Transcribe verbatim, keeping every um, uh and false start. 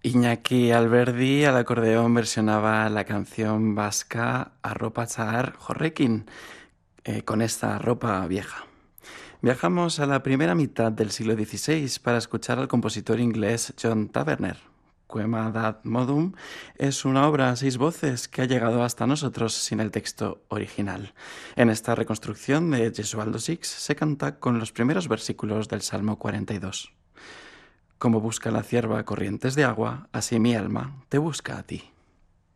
Iñaki Alberdi al acordeón versionaba la canción vasca Arropa Zahar Horrekin, eh, con esta ropa vieja. Viajamos a la primera mitad del siglo dieciséis para escuchar al compositor inglés John Taverner. Quema dat modum es una obra a seis voces que ha llegado hasta nosotros sin el texto original. En esta reconstrucción de Gesualdo Six se canta con los primeros versículos del Salmo cuarenta y dos. Como busca la cierva corrientes de agua, así mi alma te busca a ti.